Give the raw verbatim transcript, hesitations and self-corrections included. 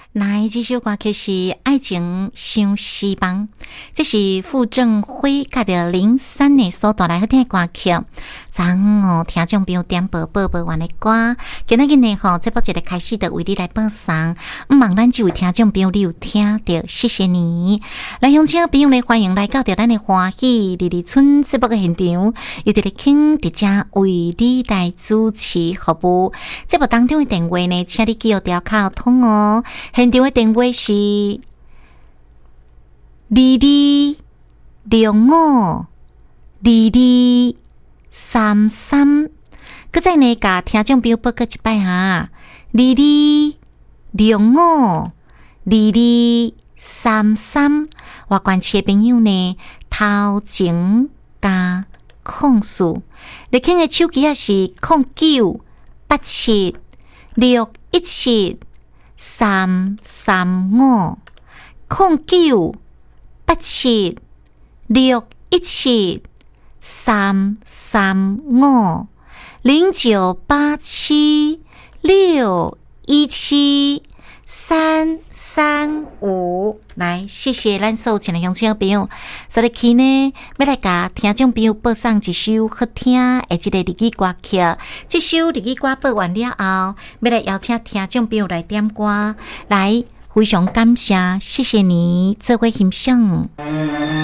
来，这首歌曲是《爱情伤失望》，这是傅政辉甲着零三年所带来好听的歌曲。昨哦，听众朋友点播播播完的歌，今仔日呢吼，这部节的开始就为你来播送。毋茫咱这位听众朋友你有听到，谢谢你。来，乡亲朋友来欢迎来到着咱的欢喜丽丽村节目的现场，由伫咧请伫遮为你来主持服务。节目当中的电话呢，请你记好条卡通哦。现场的电话是二二六五二二三三，搁再呢，甲听众朋友报告一摆哈，二二六五二二三三。外关市的朋友呢，头前加控诉，你听的手机也是控九八七六一七。三三五空九八七六一七三三五零九八七六一七三三五。来，谢谢咱所有亲爱乡亲朋友。所以去呢，要来甲听众朋友播送一首好听的这个日语歌曲。这首日语歌播完了后，要来邀请听众朋友来点歌。来，非常感谢，谢谢你，这位欣赏。